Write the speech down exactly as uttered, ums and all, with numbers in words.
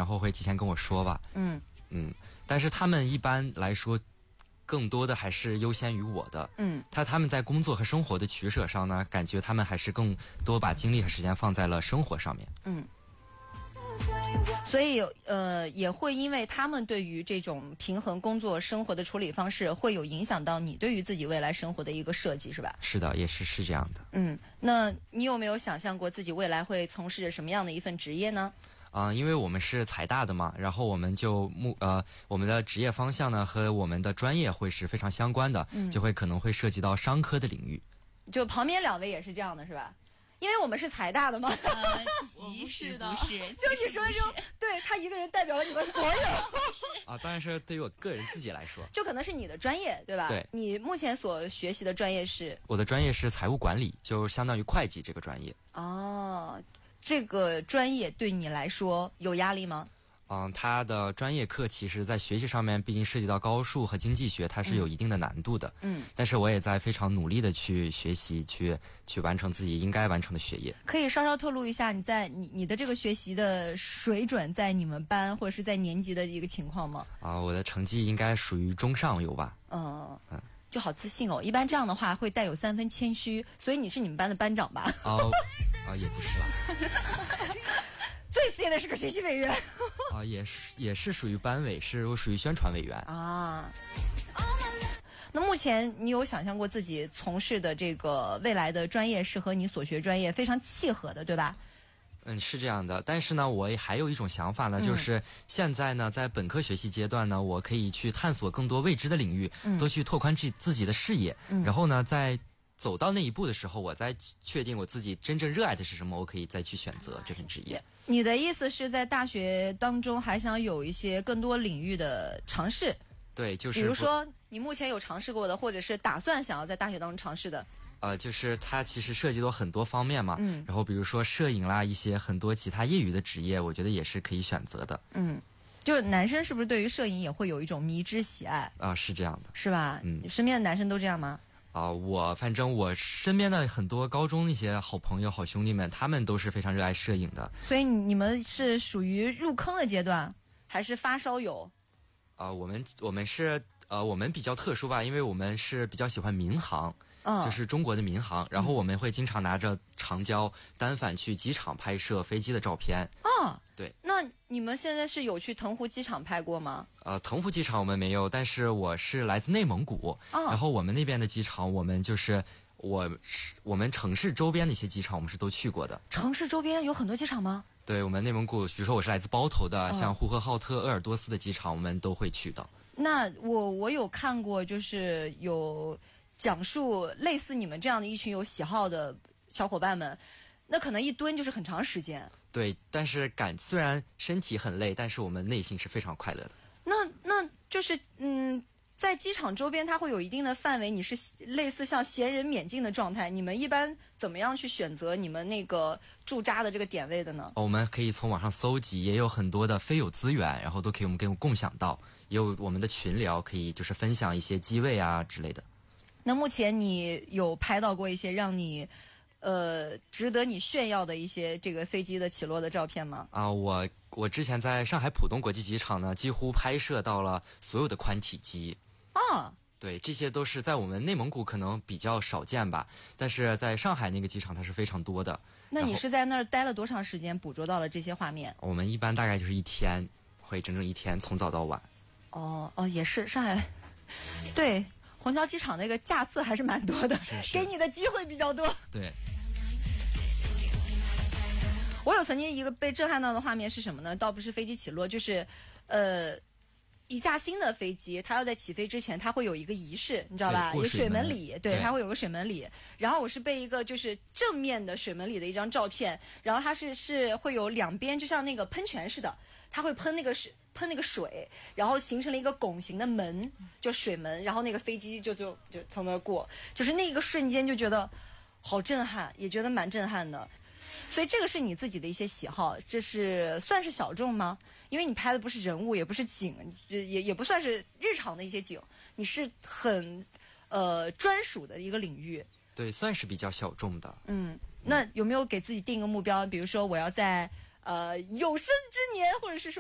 然后会提前跟我说吧。 嗯嗯，但是他们一般来说，更多的还是优先于我的。 嗯， 他他们在工作和生活的取舍上呢，感觉他们还是更多把精力和时间放在了生活上面。 嗯。所以呃，也会因为他们对于这种平衡工作生活的处理方式，会有影响到你对于自己未来生活的一个设计，是吧？ 是的，也是是这样的。 嗯，那你有没有想象过自己未来会从事着什么样的一份职业呢？ 啊、呃，因为我们是财大的嘛，然后我们就目呃，我们的职业方向呢和我们的专业会是非常相关的，嗯、就会可能会涉及到商科的领域。 就旁边两位也是这样的，是吧？因为我们是财大的嘛， 呃，其实不是， 就你说说，对他一个人代表了你们所有啊，当然是对于我个人自己来说， 就可能是你的专业，对吧？ 对， 你目前所学习的专业是？ 我的专业是财务管理，就相当于会计这个专业。 哦，这个专业对你来说有压力吗？ 嗯，它的专业课其实在学习上面，毕竟涉及到高数和经济学，它是有一定的难度的。嗯，但是我也在非常努力的去学习，去去完成自己应该完成的学业。 可以稍稍透露一下你在你你的这个学习的水准，在你们班或者是在年级的一个情况吗？ 啊，我的成绩应该属于中上游吧。 嗯嗯，就好自信哦。一般这样的话会带有三分谦虚，所以你是你们班的班长吧？ 哦，啊，也不是啦。 最次的是个学习委员啊，也是也是属于班委，是我属于宣传委员啊。那目前你有想象过自己从事的这个未来的专业是和你所学专业非常契合的，对吧？ 嗯，是这样的。但是呢，我还有一种想法呢，嗯、就是现在呢，在本科学习阶段呢，我可以去探索更多未知的领域，嗯、多去拓宽自自己的视野，嗯、然后呢，在走到那一步的时候，我再确定我自己真正热爱的是什么，我可以再去选择这份职业。 你的意思是在大学当中还想有一些更多领域的尝试？ 对，就是比如说你目前有尝试过的，或者是打算想要在大学当中尝试的。 呃，就是它其实涉及到很多方面嘛，嗯，然后比如说摄影啦，一些很多其他业余的职业，我觉得也是可以选择的。 嗯，就是男生是不是对于摄影也会有一种迷之喜爱啊、呃？是这样的， 是吧？ 嗯， 身边的男生都这样吗？ 啊、呃，我反正我身边的很多高中那些好朋友、好兄弟们，他们都是非常热爱摄影的。 所以你们是属于入坑的阶段，还是发烧友？ 啊、呃，我们我们是呃，我们比较特殊吧，因为我们是比较喜欢民航。嗯，就是中国的民航，然后我们会经常拿着长焦单反去机场拍摄飞机的照片。 哦， 对。 那你们现在是有去腾湖机场拍过吗？ 呃，腾湖机场我们没有，但是我是来自内蒙古，哦、然后我们那边的机场，我们就是我我们城市周边的一些机场，我们是都去过的。 城市周边有很多机场吗？ 对，我们内蒙古，比如说我是来自包头的，哦、像呼和浩特、鄂尔多斯的机场，我们都会去的。 那我我有看过，就是有。讲述类似你们这样的一群有喜好的小伙伴们，那可能一蹲就是很长时间。 对，但是感虽然身体很累，但是我们内心是非常快乐的。 那那就是嗯，在机场周边它会有一定的范围，你是类似像闲人免进的状态。你们一般怎么样去选择你们那个驻扎的这个点位的呢？ 我们可以从网上搜集，也有很多的非有资源，然后都可以我们跟共享到，也有我们的群聊，可以就是分享一些机位啊之类的。 那目前你有拍到过一些让你，呃，值得你炫耀的一些这个飞机的起落的照片吗？ 啊，我我之前在上海浦东国际机场呢，几乎拍摄到了所有的宽体机。 啊， 对，这些都是在我们内蒙古可能比较少见吧，但是在上海那个机场它是非常多的。 那你是在那儿待了多长时间，捕捉到了这些画面？ 我们一般大概就是一天，会整整一天，从早到晚。 哦哦，也是上海，对。虹桥机场那个架次还是蛮多的， 是是给你的机会比较多。 对， 我有曾经一个被震撼到的画面是什么呢？倒不是飞机起落，就是呃一架新的飞机，它要在起飞之前，它会有一个仪式，你知道吧？有水门礼，对，它会有个水门礼。然后我是被一个就是正面的水门礼的一张照片，然后它是是会有两边就像那个喷泉似的，它会喷那个水。喷那个水，然后形成了一个拱形的门，就水门，然后那个飞机就就就从那过，就是那个瞬间就觉得好震撼，也觉得蛮震撼的。所以这个是你自己的一些喜好，这是算是小众吗？因为你拍的不是人物，也不是景，也也不算是日常的一些景，你是很呃专属的一个领域。 对，算是比较小众的。 嗯，那有没有给自己定个目标？比如说我要在呃有生之年，或者是说